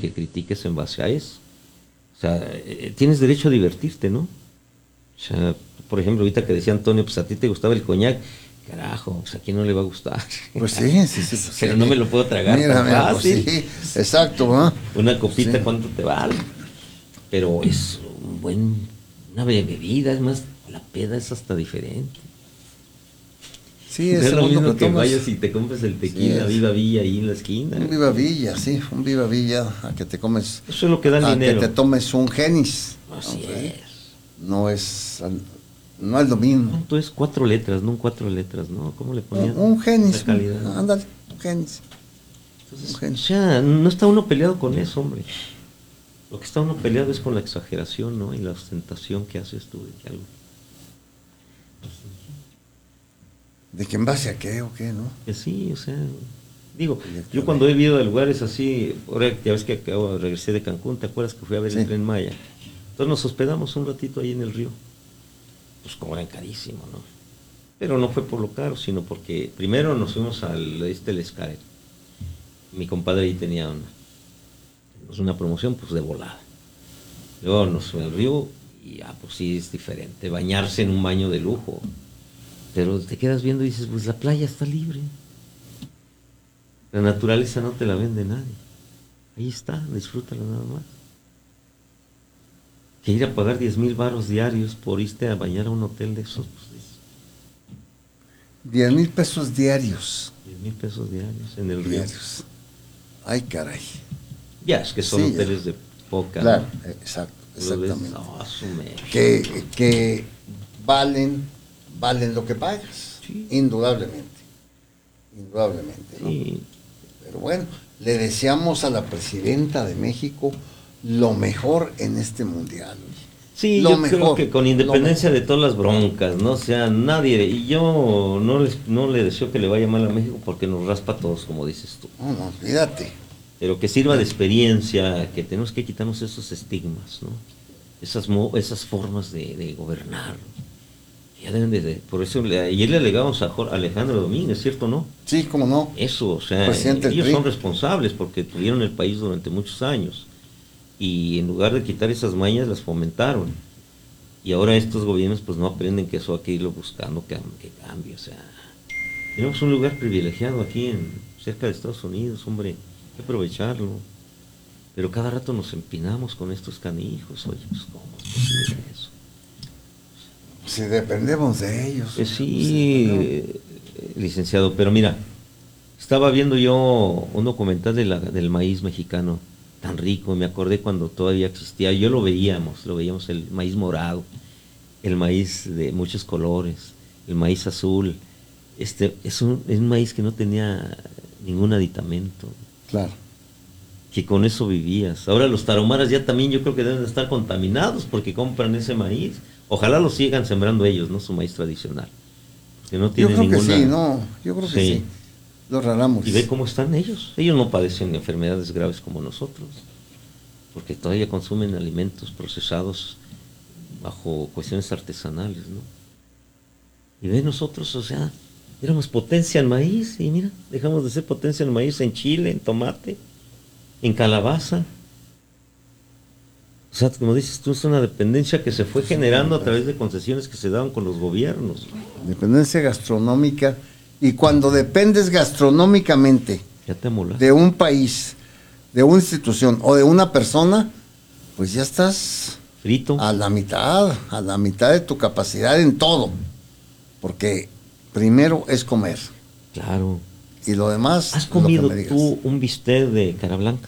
que critiques en base a eso. O sea, tienes derecho a divertirte, ¿no? O sea, por ejemplo, ahorita que decía Antonio, pues a ti te gustaba el coñac. Carajo, pues a quién no le va a gustar. Pues sí. Pues pero sí. no me lo puedo tragar tan fácil. Pues sí, exacto, ¿eh? Una copita, ¿cuánto te vale? Pero es una bebida, es más, la peda es hasta diferente. Sí, es lo mismo que tomas. Vayas y te compres el tequila, Viva Villa ahí en la esquina. Un Viva Villa, sí, un Viva Villa a que te comes. Eso es lo que da el dinero. A que te tomes un Genis. Así es. No es lo mismo. ¿Cuánto es? 4 letras, no 4 letras, ¿no? ¿Cómo le ponían? Un Genis. Ándale, un Genis. Entonces, o sea, no está uno peleado con eso, hombre. Lo que está uno peleado es con la exageración, ¿no? Y la ostentación que haces tú de que algo. ¿De que en base a qué o qué, no? Que sí, o sea, digo, yo cuando he ido a lugares así, ahora ya ves que regresé de Cancún, ¿te acuerdas que fui a ver el Tren Maya? Entonces nos hospedamos un ratito ahí en el río. Pues cobran carísimo, ¿no? Pero no fue por lo caro, sino porque primero nos fuimos al El Escaret. Mi compadre ahí tenía una promoción pues de volada. Luego nos fuimos al río y pues sí es diferente, bañarse en un baño de lujo. Pero te quedas viendo y dices, pues la playa está libre. La naturaleza no te la vende nadie. Ahí está, disfrútala nada más. Que ir a pagar 10,000 varos diarios por irte a bañar a un hotel de esos, pues 10,000 pesos diarios. 10,000 pesos diarios en el río. Diarios. Ay, caray. Ya, es que son hoteles de poca. Claro, ¿no? exactamente. No, que valen lo que pagas, sí. Indudablemente, ¿no? Sí. Pero bueno, le deseamos a la presidenta de México lo mejor en este mundial. Sí, yo creo que con independencia de todas las broncas, ¿no? O sea, nadie, y yo no le deseo que le vaya mal a México porque nos raspa a todos, como dices tú. No, olvídate. Pero que sirva de experiencia, que tenemos que quitarnos esos estigmas, ¿no? Esas formas de gobernar. Ya deben por eso ayer le alegamos a Alejandro Domínguez, ¿cierto no? Sí, cómo no. Eso, o sea, ellos son responsables porque tuvieron el país durante muchos años y en lugar de quitar esas mañas las fomentaron. Y ahora estos gobiernos pues no aprenden que eso hay que irlo buscando que cambie, o sea, tenemos un lugar privilegiado aquí cerca de Estados Unidos, hombre, hay que aprovecharlo. Pero cada rato nos empinamos con estos canijos, oye, pues ¿cómo es posible eso? Si dependemos de ellos. Sí, licenciado, pero mira, estaba viendo yo un documental del maíz mexicano, tan rico, me acordé cuando todavía existía, lo veíamos el maíz morado, el maíz de muchos colores, el maíz azul, es un maíz que no tenía ningún aditamento. Claro. Que con eso vivías. Ahora los tarahumaras ya también yo creo que deben de estar contaminados porque compran ese maíz. Ojalá lo sigan sembrando ellos, ¿no? Su maíz tradicional. Que no tiene yo creo ninguna... que sí, ¿no? Yo creo que sí. Los raramos. Y ve cómo están ellos. Ellos no padecen enfermedades graves como nosotros. Porque todavía consumen alimentos procesados bajo cuestiones artesanales, ¿no? Y ve nosotros, o sea, éramos potencia en maíz y mira, dejamos de ser potencia en maíz, en chile, en tomate, en calabaza. O sea, como dices tú, es una dependencia que se fue generando a través de concesiones que se daban con los gobiernos. Dependencia gastronómica. Y cuando dependes gastronómicamente de un país, de una institución o de una persona, pues ya estás frito. A la mitad de tu capacidad en todo. Porque primero es comer. Claro. Y lo demás. ¿Has comido tú un bistec de cara blanca?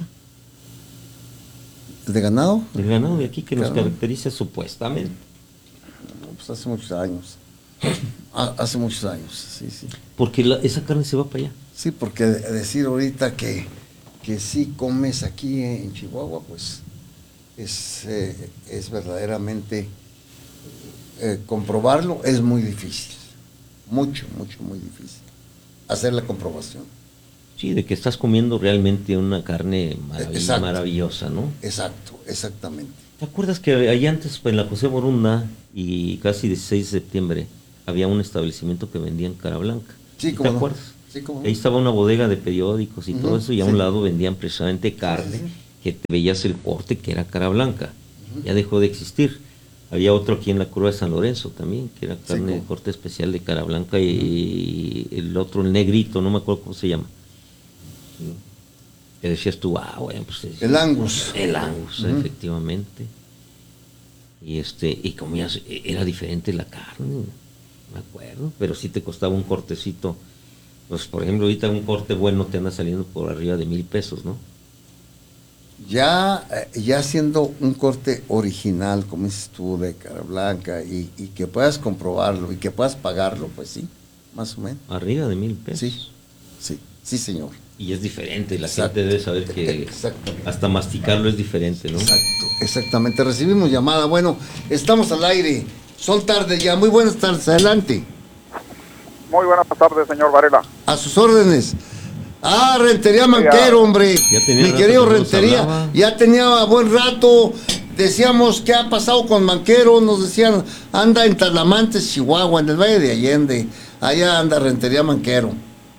¿De ganado? De ganado de aquí que nos caracteriza supuestamente. Pues hace muchos años. Hace muchos años, sí. Porque esa carne se va para allá. Sí, porque decir ahorita que sí comes aquí en Chihuahua, pues es verdaderamente comprobarlo es muy difícil. Muy difícil. Hacer la comprobación. Sí, de que estás comiendo realmente una carne maravillosa, ¿no? Exacto, exactamente. ¿Te acuerdas que allá antes, en la José Borunda y casi 16 de septiembre, había un establecimiento que vendían cara blanca? Sí, ¿Te acuerdas? Sí, cómo no. Ahí estaba una bodega de periódicos y todo eso, y a un lado vendían precisamente carne, que te veías el corte que era cara blanca, ya dejó de existir. Había otro aquí en la curva de San Lorenzo también, que era carne de corte especial de cara blanca, y el otro, el negrito, no me acuerdo cómo se llama. Que decías tú, bueno, pues el Angus. El Angus, efectivamente. Y comías, era diferente la carne, no me acuerdo, pero sí te costaba un cortecito. Pues, por ejemplo, ahorita un corte bueno te anda saliendo por arriba de 1,000 pesos, ¿no? Ya siendo un corte original, como dices tú, de cara blanca, y que puedas comprobarlo y que puedas pagarlo, pues sí, más o menos. Arriba de 1,000 pesos. Sí, señor. Y es diferente, la gente debe saber que hasta masticarlo es diferente, ¿no? Exactamente. Recibimos llamada. Bueno, estamos al aire. Son tardes ya. Muy buenas tardes. Adelante. Muy buenas tardes, señor Varela. A sus órdenes. Rentería Manquero, hombre. Mi querido Rentería. Ya tenía buen rato. Decíamos, ¿qué ha pasado con Manquero? Nos decían, anda en Talamantes, Chihuahua, en el Valle de Allende. Allá anda Rentería Manquero.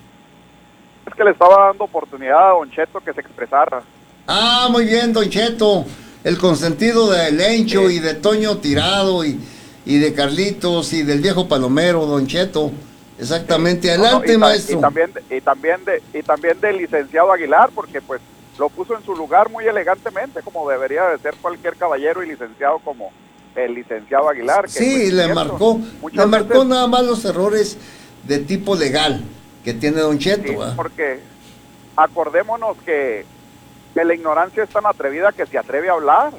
Es que le estaba dando oportunidad a Don Cheto que se expresara. Muy bien, Don Cheto. El consentido de Lencho y de Toño Tirado y de Carlitos y del viejo Palomero, Don Cheto. Exactamente. Adelante, maestro. Y también del licenciado Aguilar, porque pues lo puso en su lugar muy elegantemente, como debería de ser cualquier caballero y licenciado como el licenciado Aguilar. Que, sí, pues, le marcó nada más los errores de tipo legal que tiene Don Cheto. Sí, porque acordémonos que la ignorancia es tan atrevida que se atreve a hablar.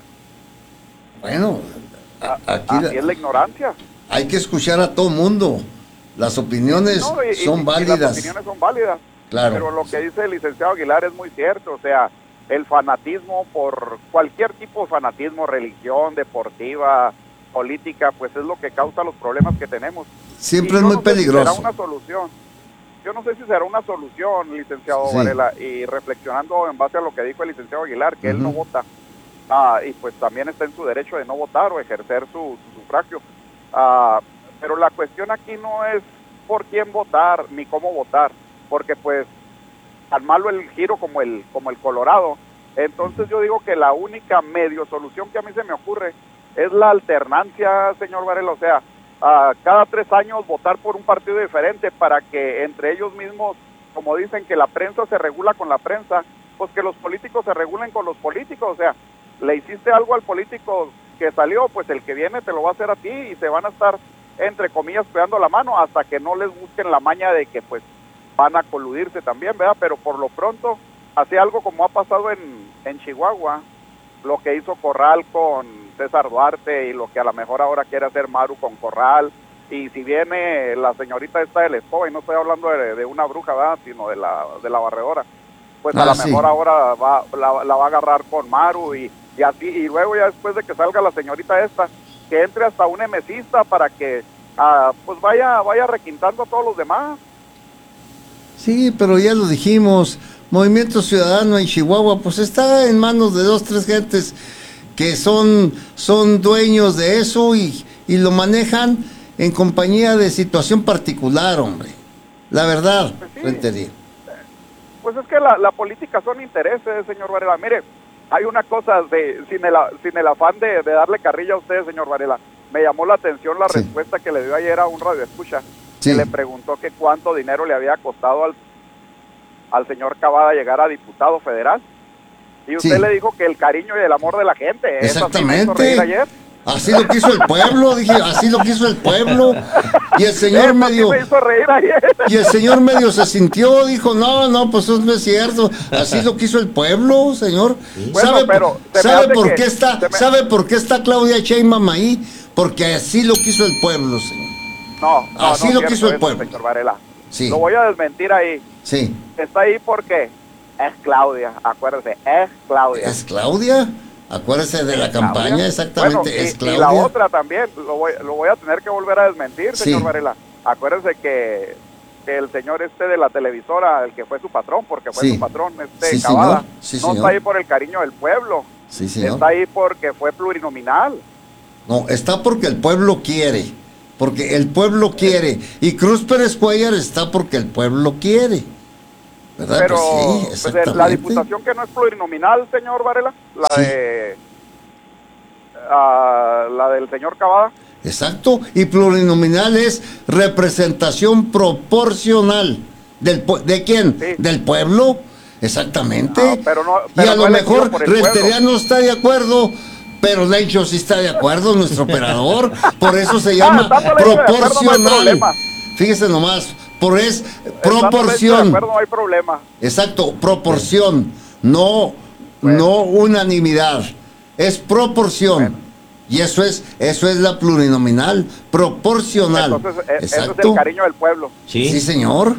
Bueno, aquí así es la ignorancia. Hay que escuchar a todo mundo. Las opiniones son válidas. Las opiniones son válidas. Claro. Pero lo que dice el licenciado Aguilar es muy cierto. O sea, el fanatismo por cualquier tipo de fanatismo, religión, deportiva, política, pues es lo que causa los problemas que tenemos. Siempre es muy peligroso. Si será una solución. Yo no sé si será una solución, licenciado Varela, y reflexionando en base a lo que dijo el licenciado Aguilar, que él no vota, y pues también está en su derecho de no votar o ejercer su sufragio. Pero la cuestión aquí no es por quién votar ni cómo votar, porque pues tan malo el giro como el Colorado. Entonces yo digo que la única medio solución que a mí se me ocurre es la alternancia, señor Varela, o sea, cada 3 años votar por un partido diferente para que entre ellos mismos, como dicen que la prensa se regula con la prensa, pues que los políticos se regulen con los políticos. O sea, le hiciste algo al político que salió, pues el que viene te lo va a hacer a ti y se van a estar, entre comillas, pegando la mano hasta que no les busquen la maña de que pues van a coludirse también, ¿verdad? Pero por lo pronto, así algo como ha pasado en Chihuahua, lo que hizo Corral con César Duarte y lo que a lo mejor ahora quiere hacer Maru con Corral, y si viene la señorita esta de la escoba, y no estoy hablando de una bruja, ¿verdad?, sino de la barredora, pues a lo mejor ahora la va a agarrar con Maru y así, y luego ya después de que salga la señorita esta, que entre hasta un emesista para que pues vaya requintando a todos los demás. Sí, pero ya lo dijimos, Movimiento Ciudadano en Chihuahua pues está en manos de 2, 3 gentes que son dueños de eso y lo manejan en compañía de situación particular, hombre. La verdad, pues sí. Rentería. Pues es que la política son intereses, señor Varela. Mire, hay una cosa, sin el afán de darle carrilla a usted, señor Varela, me llamó la atención la respuesta que le dio ayer a un radioescucha, que le preguntó que cuánto dinero le había costado al señor Cavada llegar a diputado federal. Y usted le dijo que el cariño y el amor de la gente. Exactamente. Así lo quiso el pueblo, dije, así lo quiso el pueblo. Y el señor medio y el señor medio se sintió, dijo, no, pues eso no es cierto. Así lo quiso el pueblo, señor. Bueno, ¿Sabe por qué está Claudia Sheinbaum ahí? Porque así lo quiso el pueblo, señor. Así lo quiso el pueblo. Señor Varela. Sí. Lo voy a desmentir ahí. Sí. Está ahí porque es Claudia, acuérdese, es Claudia. ¿Es Claudia? Acuérdese de la campaña, Claudia. Exactamente, bueno, es Claudia. Y la otra también, lo voy a tener que volver a desmentir, señor Varela. Acuérdese que el señor de la televisora, el que fue su patrón, porque fue su patrón, Cavada, no está ahí por el cariño del pueblo. Sí, señor. Está ahí porque fue plurinominal. No, está porque el pueblo quiere. Porque el pueblo quiere. Y Cruz Pérez Cuellar está porque el pueblo quiere. ¿verdad? Pero Pues sí, pues, la diputación que no es plurinominal, señor Varela, la del señor Cavada. Exacto, y plurinominal es representación proporcional. ¿De quién? Sí. ¿Del pueblo? Exactamente. Pero y a lo mejor Rentería no está de acuerdo, pero Lencho sí está de acuerdo, nuestro operador. Por eso se llama proporcional. Fíjese nomás, proporción. No hay problema. Exacto, proporción, no unanimidad. Es proporción. Bueno. Y eso es la plurinominal, proporcional. Entonces, eso es el cariño del pueblo. Sí, señor.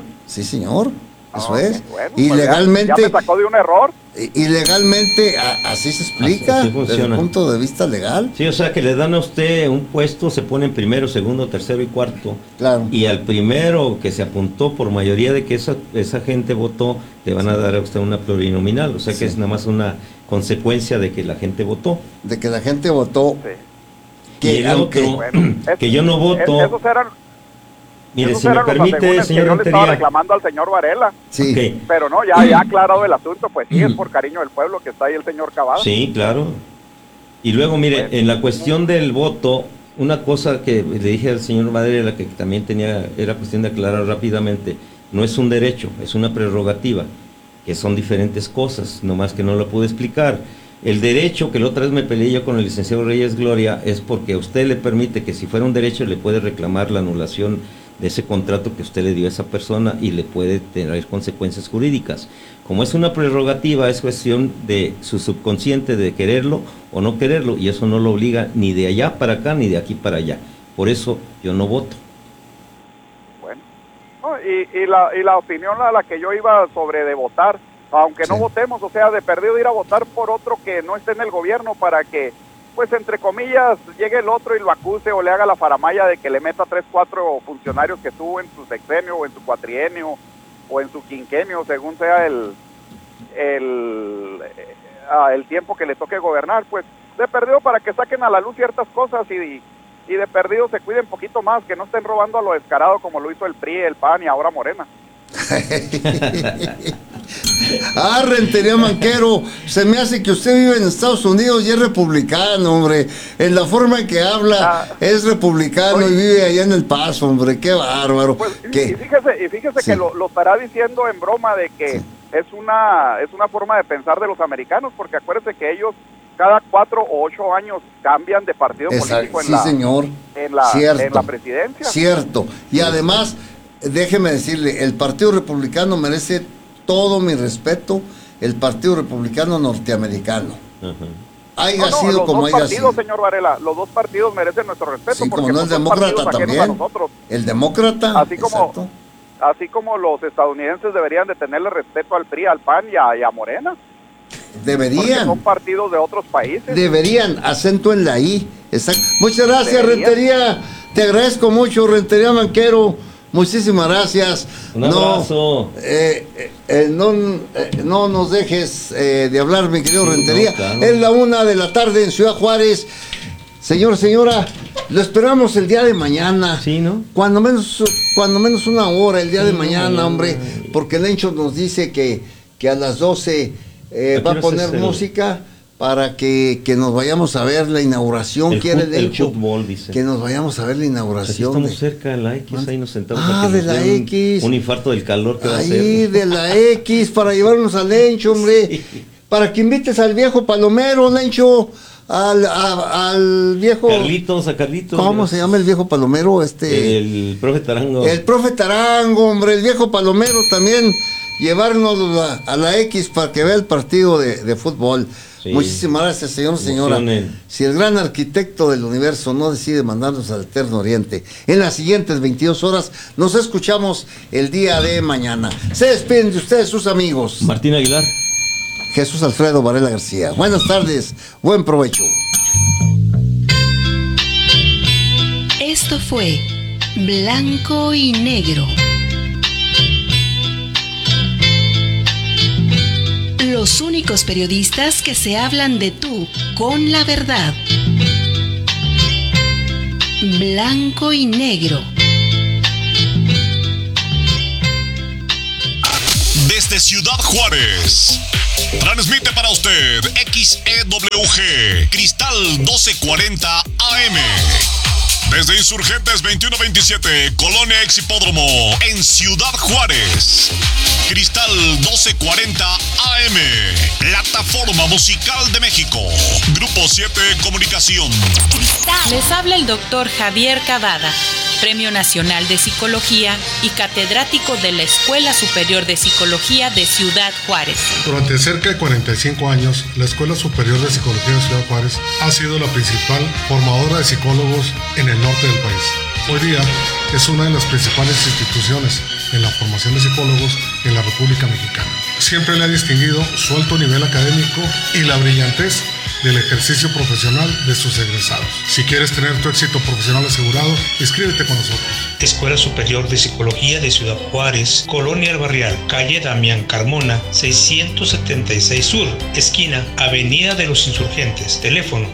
Eso es. Bueno, y pues legalmente. Ya me sacó de un error. Y legalmente así se explica, así desde el punto de vista legal. Sí, o sea que le dan a usted un puesto, se ponen primero, segundo, tercero y cuarto. Claro. Y al primero que se apuntó por mayoría de que esa gente votó, le van a dar a usted una plurinominal. O sea que es nada más una consecuencia de que la gente votó. De que la gente votó. Sí. Que, y el otro, que yo no voto. Esos eran. Mire, si me permite, señor yo le estaba reclamando al señor Varela. Sí. Okay. Pero no, ya aclarado el asunto, pues sí, es por cariño del pueblo que está ahí el señor Cavada. Sí, claro. Y luego, mire, en la cuestión del voto, una cosa que le dije al señor Varela que también era cuestión de aclarar rápidamente, no es un derecho, es una prerrogativa, que son diferentes cosas, nomás que no lo pude explicar. El derecho, que la otra vez me peleé yo con el licenciado Reyes Gloria, es porque a usted le permite que si fuera un derecho le puede reclamar la anulación de ese contrato que usted le dio a esa persona y le puede tener consecuencias jurídicas. Como es una prerrogativa, es cuestión de su subconsciente de quererlo o no quererlo, y eso no lo obliga ni de allá para acá ni de aquí para allá. Por eso yo no voto. Bueno, no, y la opinión a la que yo iba sobre de votar, aunque no votemos, o sea, de perdido ir a votar por otro que no esté en el gobierno para que, pues entre comillas, llegue el otro y lo acuse o le haga la faramalla de que le meta 3, 4 funcionarios que tuvo en su sexenio o en su cuatrienio o en su quinquenio, según sea el tiempo que le toque gobernar, pues de perdido para que saquen a la luz ciertas cosas y de perdido se cuiden un poquito más, que no estén robando a lo descarado como lo hizo el PRI, el PAN y ahora Morena. Rentería Manquero, se me hace que usted vive en Estados Unidos y es republicano, hombre. En la forma en que habla es republicano y vive allá en El Paso, hombre. Qué bárbaro. Pues, y fíjese que lo estará diciendo en broma de que es una forma de pensar de los americanos, porque acuérdese que ellos cada 4 o 8 años cambian de partido político en la presidencia. Cierto. Y además, déjeme decirle, el Partido Republicano merece todo mi respeto, el Partido Republicano norteamericano. Haya sido como haya sido. Señor Varela, los dos partidos merecen nuestro respeto. Sí, como no, el demócrata también. El demócrata. Así como los estadounidenses deberían de tenerle respeto al PRI, al PAN y a Morena. Deberían. Porque son partidos de otros países. Deberían, acento en la I. Exacto. Muchas gracias, Rentería. Te agradezco mucho, Rentería Manquero. Muchísimas gracias. Un abrazo. No nos dejes de hablar, mi querido Rentería. Claro. Es la 1 de la tarde en Ciudad Juárez. Señora, lo esperamos el día de mañana. Sí, ¿no? Cuando menos 1 hora el día de mañana, hombre. Porque Lencho nos dice que a las 12 va a poner música para que nos vayamos a ver la inauguración. Quiere Lencho el fútbol, dice. Que nos vayamos a ver la inauguración. Aquí estamos cerca de la X, ahí nos sentamos. De la X. Un infarto del calor que va a ser. Ahí de la X, para llevarnos a Lencho, hombre. Sí. Para que invites al viejo Palomero, Lencho. Al viejo Carlitos. ¿Cómo se llama el viejo Palomero? El profe Tarango. El profe Tarango, hombre, el viejo Palomero también. Llevarnos a la X para que vea el partido de fútbol. Sí. Muchísimas gracias, señora. Si el gran arquitecto del universo no decide mandarnos al Eterno Oriente, en las siguientes 22 horas nos escuchamos el día de mañana. Se despiden de ustedes sus amigos Martín Aguilar, Jesús Alfredo Varela García. Buenas tardes, buen provecho. Esto fue Blanco y Negro. Los únicos periodistas que se hablan de tú con la verdad. Blanco y Negro. desde Ciudad Juárez. Transmite para usted XEWG Cristal 1240 AM. Desde Insurgentes 2127, Colonia Exhipódromo, en Ciudad Juárez. Cristal 1240 AM, Plataforma Musical de México. Grupo 7 Comunicación. Les habla el doctor Javier Cavada, Premio Nacional de Psicología y catedrático de la Escuela Superior de Psicología de Ciudad Juárez. Durante cerca de 45 años, la Escuela Superior de Psicología de Ciudad Juárez ha sido la principal formadora de psicólogos en el norte del país. Hoy día es una de las principales instituciones en la formación de psicólogos en la República Mexicana. Siempre le ha distinguido su alto nivel académico y la brillantez del ejercicio profesional de sus egresados. Si quieres tener tu éxito profesional asegurado, inscríbete con nosotros. Escuela Superior de Psicología de Ciudad Juárez, Colonia El Barrial, calle Damián Carmona, 676 Sur, esquina Avenida de los Insurgentes, teléfono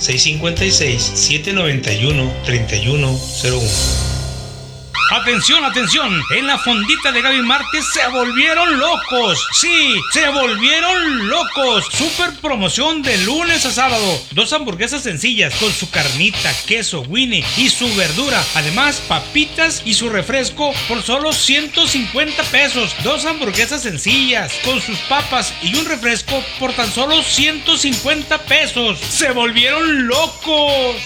656-791-3101. ¡Atención, atención! En la fondita de Gaby Márquez se volvieron locos. ¡Sí, se volvieron locos! Super promoción de lunes a sábado. 2 hamburguesas sencillas con su carnita, queso, Winnie y su verdura. Además, papitas y su refresco por solo 150 pesos. 2 hamburguesas sencillas con sus papas y un refresco por tan solo 150 pesos. ¡Se volvieron locos!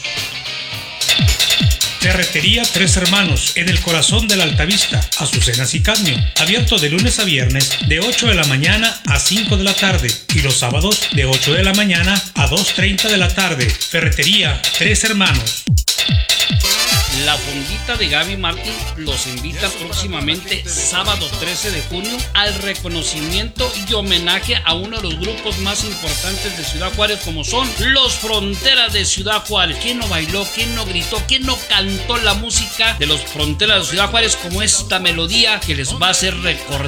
Ferretería Tres Hermanos, en el corazón de la Altavista, Azucenas y Cadmio. Abierto de lunes a viernes, de 8 de la mañana a 5 de la tarde. Y los sábados, de 8 de la mañana a 2:30 de la tarde. Ferretería Tres Hermanos. La fondita de Gaby Martín los invita próximamente sábado 13 de junio al reconocimiento y homenaje a uno de los grupos más importantes de Ciudad Juárez, como son los Fronteras de Ciudad Juárez. ¿Quién no bailó? ¿Quién no gritó? ¿Quién no cantó la música de los Fronteras de Ciudad Juárez como esta melodía que les va a hacer recordar